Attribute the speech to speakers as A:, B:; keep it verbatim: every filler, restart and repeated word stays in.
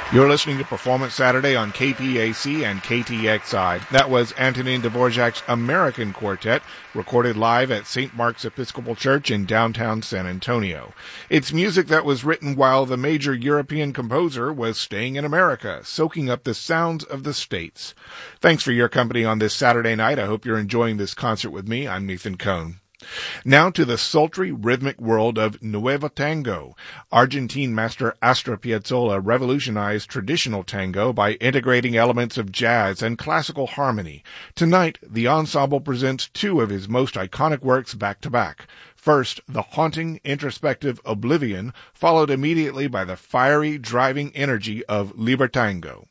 A: You're listening to Performance Saturday on K P A C and K T X I. That was Antonin Dvorak's American Quartet, recorded live at Saint Mark's Episcopal Church in downtown San Antonio. It's music that was written while the major European composer was staying in America, soaking up the sounds of the States. Thanks for your company on this Saturday night. I hope you're enjoying this concert with me. I'm Nathan Cohn. Now to the sultry rhythmic world of Nuevo Tango. Argentine master Astor Piazzolla revolutionized traditional tango by integrating elements of jazz and classical harmony. Tonight, the ensemble presents two of his most iconic works back to back. First, the haunting, introspective Oblivion, followed immediately by the fiery, driving energy of Libertango.